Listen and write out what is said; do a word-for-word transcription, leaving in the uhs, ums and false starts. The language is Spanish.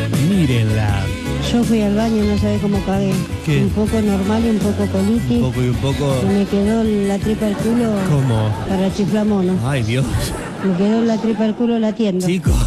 Mírenla. Yo fui al baño y no sabés cómo cagué. ¿Qué? Un poco normal y un poco colitis. Un poco y un poco... Y me quedó la tripa del culo. ¿Cómo? Para chiflamono. Ay, Dios. Me quedó la tripa del culo latiendo. Chicos.